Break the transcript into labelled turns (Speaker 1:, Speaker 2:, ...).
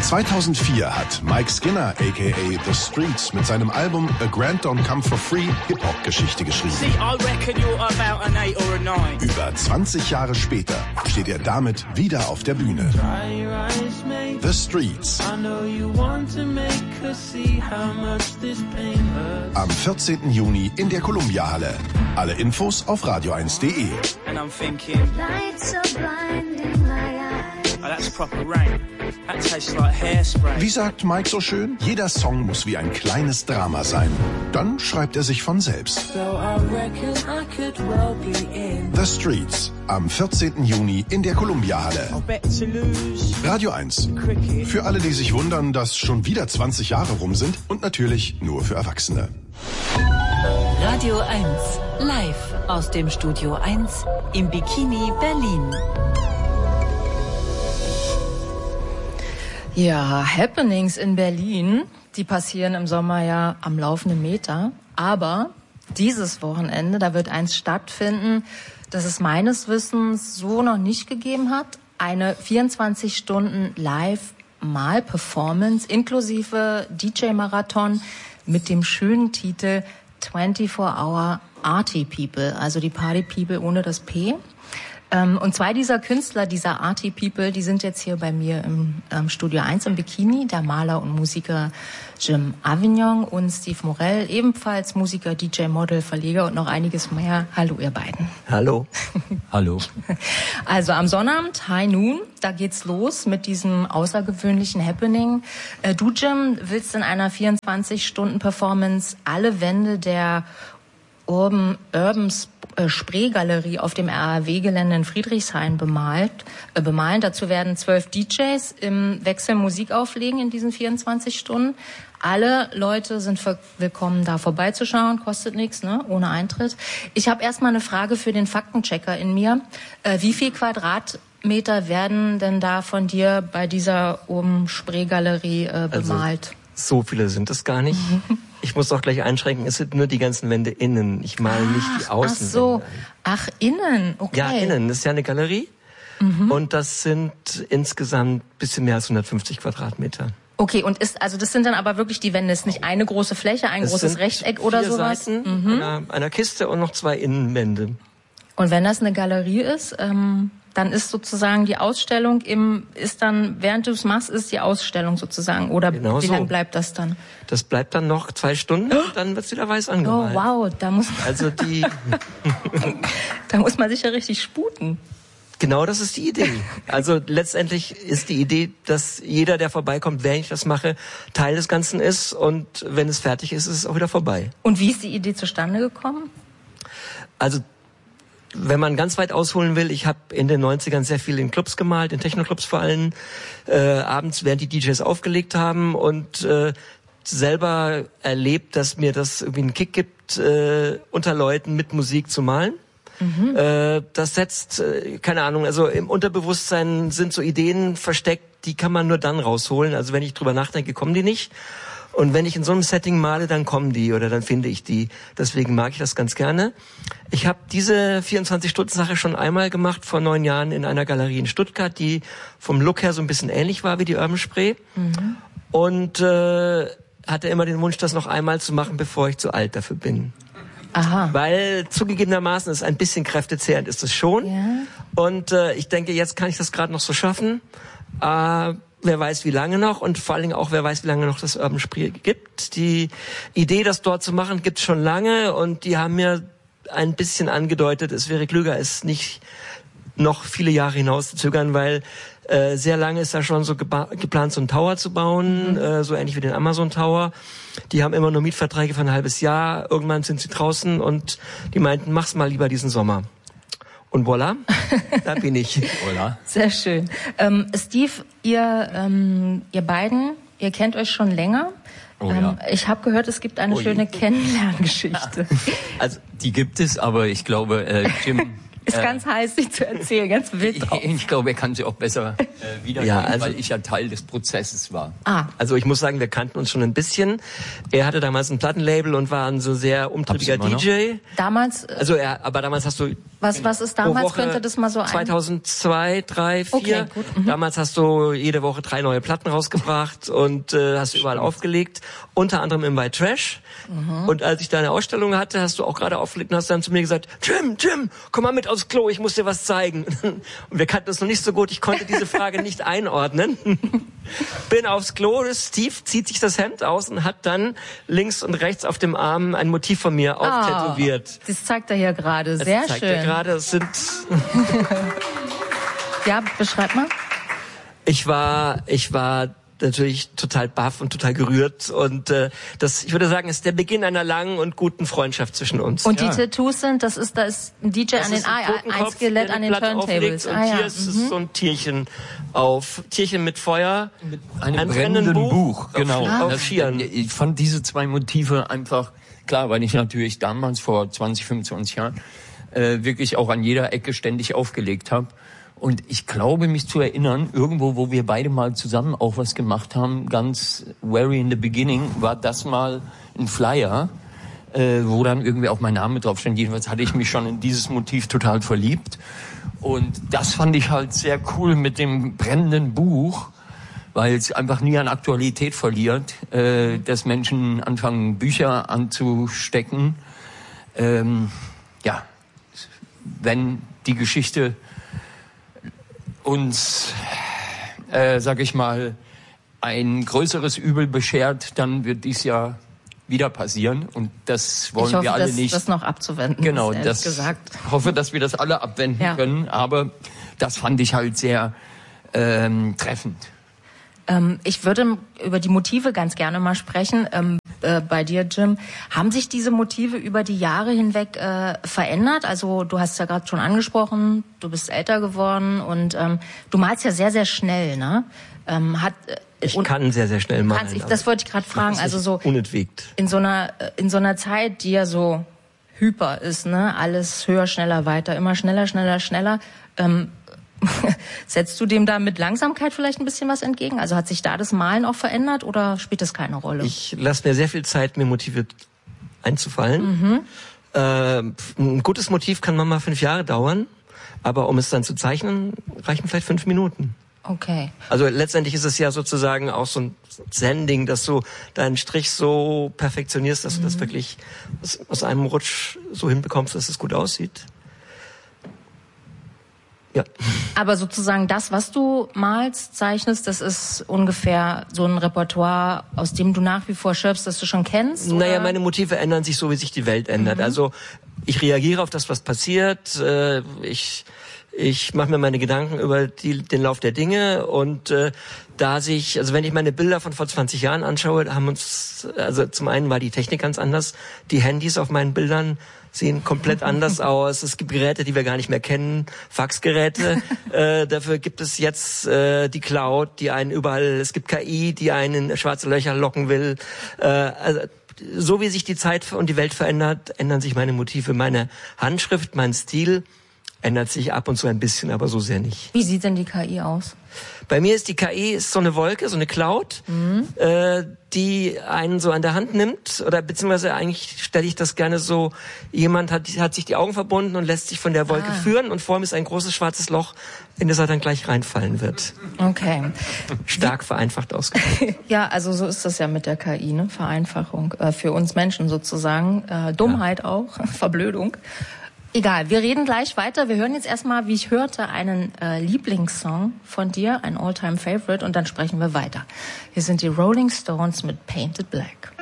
Speaker 1: 2004 hat Mike Skinner, a.k.a. The Streets, mit seinem Album A Grand Don't Come For Free Hip-Hop-Geschichte geschrieben. Über 20 Jahre später steht er damit wieder auf der Bühne. The Streets. Am 14. Juni in der Columbia-Halle. Alle Infos auf radio1.de. Wie sagt Mike so schön? Jeder Song muss wie ein kleines Drama sein. Dann schreibt er sich von selbst. The Streets. Am 14. Juni in der Columbia-Halle. Radio 1. Für alle, die sich wundern, dass schon wieder 20 Jahre rum sind. Und natürlich nur für Erwachsene.
Speaker 2: Radio 1. Live aus dem Studio 1 im Bikini Berlin.
Speaker 3: Ja, Happenings in Berlin, die passieren im Sommer ja am laufenden Meter. Aber dieses Wochenende, da wird eins stattfinden, das es meines Wissens so noch nicht gegeben hat. Eine 24 Stunden Live-Mal-Performance inklusive DJ-Marathon mit dem schönen Titel 24-Hour Arty People, also die Party People ohne das P. Und zwei dieser Künstler, dieser Arty People, die sind jetzt hier bei mir im Studio 1 im Bikini, der Maler und Musiker Jim Avignon und Steve Morell, ebenfalls Musiker, DJ, Model, Verleger und noch einiges mehr. Hallo ihr beiden.
Speaker 4: Hallo. Hallo.
Speaker 3: Also am Sonnabend, High Noon, da geht's los mit diesem außergewöhnlichen Happening. Du, Jim, willst in einer 24-Stunden-Performance alle Wände der Urban Spree-Galerie auf dem RAW-Gelände in Friedrichshain bemalen. Dazu werden 12 DJs im Wechsel Musik auflegen in diesen 24 Stunden. Alle Leute sind willkommen, da vorbeizuschauen. Kostet nichts, ne? Ohne Eintritt. Ich habe erstmal eine Frage für den Faktenchecker in mir. Wie viel Quadratmeter werden denn da von dir bei dieser Spree-Galerie bemalt?
Speaker 4: Also, so viele sind es gar nicht. Ich muss auch gleich einschränken, es sind nur die ganzen Wände innen. Ich male nicht die Außenwände.
Speaker 3: Ach so, ach innen, okay.
Speaker 4: Ja, innen, das ist ja eine Galerie. Und das sind insgesamt ein bisschen mehr als 150 Quadratmeter.
Speaker 3: Okay, und das sind dann aber wirklich die Wände, ist nicht eine große Fläche, ein großes Rechteck oder sowas?
Speaker 4: 4 Seiten einer Kiste und noch 2 Innenwände.
Speaker 3: Und wenn das eine Galerie ist, dann ist sozusagen die Ausstellung während du es machst, ist die Ausstellung sozusagen, oder
Speaker 4: genau
Speaker 3: wie
Speaker 4: so.
Speaker 3: lang bleibt das dann?
Speaker 4: Das bleibt dann noch 2 Stunden, dann wird's wieder weiß angemalt.
Speaker 3: Oh wow, da muss man sich ja richtig sputen.
Speaker 4: Genau, das ist die Idee. Also letztendlich ist die Idee, dass jeder, der vorbeikommt, während ich das mache, Teil des Ganzen ist, und wenn es fertig ist, ist es auch wieder vorbei.
Speaker 3: Und wie ist die Idee zustande gekommen?
Speaker 4: Also wenn man ganz weit ausholen will, ich habe in den 90ern sehr viel in Clubs gemalt, in Techno-Clubs vor allem, abends, während die DJs aufgelegt haben, und selber erlebt, dass mir das irgendwie einen Kick gibt, unter Leuten mit Musik zu malen. Das setzt, keine Ahnung, also im Unterbewusstsein sind so Ideen versteckt, die kann man nur dann rausholen. Also wenn ich drüber nachdenke, kommen die nicht. Und wenn ich in so einem Setting male, dann kommen die oder dann finde ich die. Deswegen mag ich das ganz gerne. Ich habe diese 24-Stunden-Sache schon einmal gemacht, vor 9 Jahren in einer Galerie in Stuttgart, die vom Look her so ein bisschen ähnlich war wie die Urban Spree. Und hatte immer den Wunsch, das noch einmal zu machen, bevor ich zu alt dafür bin.
Speaker 3: Aha.
Speaker 4: Weil zugegebenermaßen ist ein bisschen kräftezehrend ist es schon.
Speaker 3: Ja.
Speaker 4: Und ich denke, jetzt kann ich das gerade noch so schaffen. Wer weiß, wie lange noch, und vor allen Dingen auch, wer weiß, wie lange noch das Urban Spree gibt. Die Idee, das dort zu machen, gibt's schon lange, und die haben mir ein bisschen angedeutet, es wäre klüger, es nicht noch viele Jahre hinaus zu zögern, weil sehr lange ist da schon so geplant, so einen Tower zu bauen, so ähnlich wie den Amazon Tower. Die haben immer nur Mietverträge für ein halbes Jahr. Irgendwann sind sie draußen, und die meinten, mach's mal lieber diesen Sommer. Und voilà, da bin ich. Voilà.
Speaker 3: Sehr schön. Steve, ihr beiden, ihr kennt euch schon länger.
Speaker 5: Oh, ja.
Speaker 3: Ich habe gehört, es gibt eine schöne Kennenlerngeschichte.
Speaker 5: Also die gibt es, aber ich glaube, Jim
Speaker 3: Ist ganz heiß, sich zu erzählen, ganz wild drauf.
Speaker 5: Ich glaube, er kann sie auch besser wiedergeben, weil ich ja Teil des Prozesses war.
Speaker 4: Also ich muss sagen, wir kannten uns schon ein bisschen. Er hatte damals ein Plattenlabel und war ein so sehr umtriebiger DJ.
Speaker 3: Damals?
Speaker 4: Aber damals hast du...
Speaker 3: Was ist damals? Könnte das mal so
Speaker 4: 2002, 3, 4.
Speaker 3: Okay, gut.
Speaker 4: Damals hast du jede Woche 3 neue Platten rausgebracht und hast überall aufgelegt. Unter anderem im White Trash. Und als ich da eine Ausstellung hatte, hast du auch gerade aufgelegt und hast dann zu mir gesagt, Jim, komm mal mit aufs Klo, ich muss dir was zeigen. Und wir kannten uns noch nicht so gut, ich konnte diese Frage nicht einordnen. Bin aufs Klo, Steve zieht sich das Hemd aus und hat dann links und rechts auf dem Arm ein Motiv von mir auftätowiert.
Speaker 3: Das zeigt er hier gerade, sehr
Speaker 4: das zeigt
Speaker 3: schön.
Speaker 4: Er gerade, es sind...
Speaker 3: Ja, beschreib mal.
Speaker 4: Ich war natürlich total baff und total gerührt und ich würde sagen, ist der Beginn einer langen und guten Freundschaft zwischen uns.
Speaker 3: Und die Tattoos sind, da ist ein DJ an den ein Skelett an den Turntables.
Speaker 4: Und hier ist so ein Tierchen mit Feuer,
Speaker 5: mit einem brennenden Buch. Genau.
Speaker 4: Auf Skiern.
Speaker 5: Ich fand diese 2 Motive einfach, klar, weil ich natürlich damals vor 20, 25 Jahren wirklich auch an jeder Ecke ständig aufgelegt habe. Und ich glaube, mich zu erinnern, irgendwo, wo wir beide mal zusammen auch was gemacht haben, ganz very in the beginning, war das mal ein Flyer, wo dann irgendwie auch mein Name drauf stand. Jedenfalls hatte ich mich schon in dieses Motiv total verliebt. Und das fand ich halt sehr cool mit dem brennenden Buch, weil es einfach nie an Aktualität verliert, dass Menschen anfangen, Bücher anzustecken. Wenn die Geschichte uns, sag ich mal, ein größeres Übel beschert, dann wird dies ja wieder passieren und das wollen wir alle nicht.
Speaker 3: Das noch abzuwenden.
Speaker 5: Genau,
Speaker 3: das gesagt.
Speaker 5: Ich hoffe, dass wir das alle abwenden können, aber das fand ich halt sehr treffend.
Speaker 3: Ich würde über die Motive ganz gerne mal sprechen. Bei dir, Jim, haben sich diese Motive über die Jahre hinweg verändert? Also du hast ja gerade schon angesprochen, du bist älter geworden und du malst ja sehr, sehr schnell, ne?
Speaker 4: Ich kann sehr, sehr schnell malen.
Speaker 3: Das wollte ich gerade fragen. Also so
Speaker 4: unentwegt.
Speaker 3: In so einer Zeit, die ja so hyper ist, ne? Alles höher, schneller, weiter, immer schneller, schneller, schneller. Setzt du dem da mit Langsamkeit vielleicht ein bisschen was entgegen? Also hat sich da das Malen auch verändert oder spielt das keine Rolle?
Speaker 4: Ich lasse mir sehr viel Zeit, mir Motive einzufallen. Ein gutes Motiv kann manchmal 5 Jahre dauern, aber um es dann zu zeichnen, reichen vielleicht 5 Minuten.
Speaker 3: Okay.
Speaker 4: Also letztendlich ist es ja sozusagen auch so ein Zen-Ding, dass du deinen Strich so perfektionierst, dass du das wirklich aus einem Rutsch so hinbekommst, dass es gut aussieht. Ja.
Speaker 3: Aber sozusagen das, was du malst, zeichnest, das ist ungefähr so ein Repertoire, aus dem du nach wie vor schöpfst, das du schon kennst? Oder?
Speaker 4: Naja, meine Motive ändern sich so, wie sich die Welt ändert. Also ich reagiere auf das, was passiert. Ich mache mir meine Gedanken über den Lauf der Dinge und wenn ich meine Bilder von vor 20 Jahren anschaue, also zum einen war die Technik ganz anders. Die Handys auf meinen Bildern sehen komplett anders aus. Es gibt Geräte, die wir gar nicht mehr kennen, Faxgeräte. Dafür gibt es jetzt die Cloud, die einen es gibt KI, die einen in schwarze Löcher locken will. Also, so wie sich die Zeit und die Welt verändert, ändern sich meine Motive. Meine Handschrift, mein Stil ändert sich ab und zu ein bisschen, aber so sehr nicht.
Speaker 3: Wie sieht denn die KI aus?
Speaker 4: Bei mir ist die KI so eine Wolke, so eine Cloud, die einen so an der Hand nimmt, oder beziehungsweise eigentlich stelle ich das gerne so, jemand hat sich die Augen verbunden und lässt sich von der Wolke führen und vor ihm ist ein großes schwarzes Loch, in das er dann gleich reinfallen wird.
Speaker 3: Okay.
Speaker 4: Stark vereinfacht ausgedrückt.
Speaker 3: Ja, also so ist das ja mit der KI, ne? Vereinfachung für uns Menschen sozusagen, Dummheit auch, Verblödung. Egal, wir reden gleich weiter. Wir hören jetzt erstmal, wie ich hörte, einen Lieblingssong von dir, ein All-Time-Favorite, und dann sprechen wir weiter. Hier sind die Rolling Stones mit Painted Black.